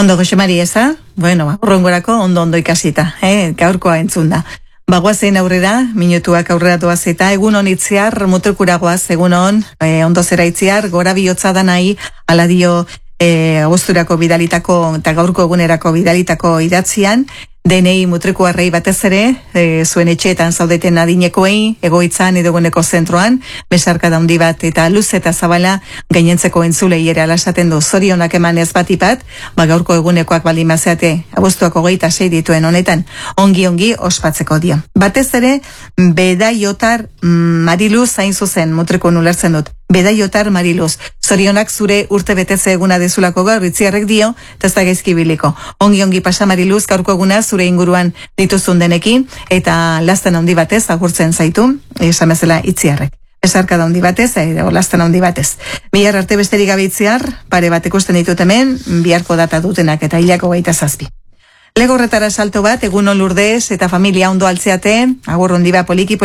Ondo, Jose Mari, eza? Bueno, urrongorako ondo ikasita, gaurkoa entzun da. Bagoazen aurrera, minutuak aurrera doazeta, egun hon itziar, mutrukuragoaz, egun hon, ondo zera itziar, gora bihotza da nahi, ala dio agusturako bidalitako, eta gaurko egunerako bidalitako idatzian, denei mutrikuarrei batez ere, zuen etxeetan zaudeten adinekoei, egoitzan edoguneko zentroan, besarka daundi bat eta luz eta zabala gainentzeko entzulei ere alasaten du zorionak emanez batipat, gaurko egunekoak baldin bazeate, abuztuak 26 dituen honetan, ongi ospatzeko dio. Batez ere, Bedaiotar Mariluz zain zuzen, mutriku nulertzen dut. Bedaiotar Mariluz, zorionak zure urte beteze eguna dezulako gaur, itziarrek dio, eta ez da gaizkibiliko. Ongi pasa Mariluz, gaurko eguna zure inguruan dituzun denekin, eta lastan handi batez, agurtzen zaitu, esan bezala itziarrek. Esarka da handi batez, lastan handi batez. Bihar arte besterik gabe itziar, pare bat ikusten ditut hemen, biharko data dutenak eta hilako 27. Legorretara salto bat, egun Lourdes eta familia ondo altzeate, agur hondiba poliki,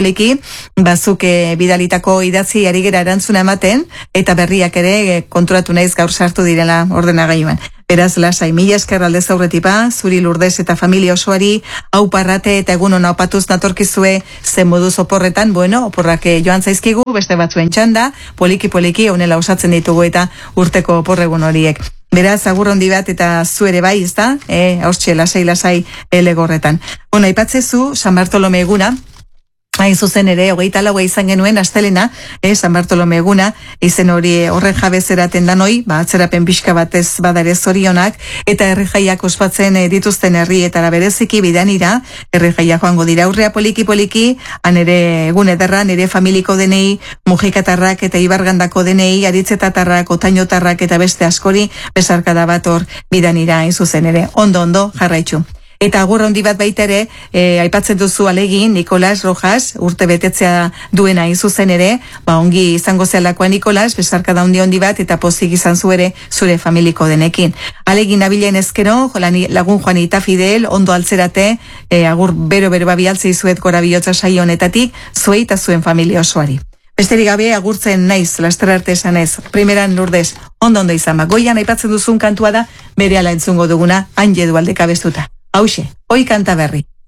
bazuk bidalitako idatzi ari gera erantzuna ematen, eta berriak ere konturatu naiz gaur sartu direla ordenagailuan. Beraz, lasai, mila esker aldez aurretipa, zuri Lourdes eta familia osoari, hau parrate eta egun hona opatuz natorkizue zen moduz oporretan, bueno, oporrak joan zaizkigu, beste batzuen txanda, poliki, honela osatzen ditugu eta urteko oporregun horiek. Beraz, agur hondi bat eta zu ere bai, ez da? Hortxe, lasai Legorretan. Bona, aipatzezu, San Bartolome eguna, hain zuzen ere, 24 izan genuen, astelena, San Bartolome eguna, izen hori horren jabezeraten danoi, atzerapen pixka batez badare zorionak, eta errejaiak ospatzen dituzten herrietara bereziki bidanira, errejaia joango dira aurrea poliki, han ere egun ederra, nire familiko denei, Mujikatarrak eta Ibargandako denei, Aritzetatarrak, Otainotarrak eta beste askori, besarkada bat hor bidanira hain zuzen ere, ondo jarraitzu. Eta agur handi bat baita ere, aipatzen duzu alegin, Nikolas Rojas, urte betetzea duena zuzen ere, ongi izango zealakoa Nikolas, besarka da handi bat, eta pozik izan zu ere zure familiko denekin. Alegin abilen ezkero, lagun Juanita Fidel, ondo altzerate, agur bero babialtze izuet gora bihotza saio honetatik, zuei eta zuen familia osoari. Besterik gabe agurtzen naiz, laster arte esanez, primeran Lourdes, ondo izan, goian aipatzen duzun kantua da, bere ala entzungo duguna, Anje Dualdeka bestuta. Hauxe, hoi kanta berri.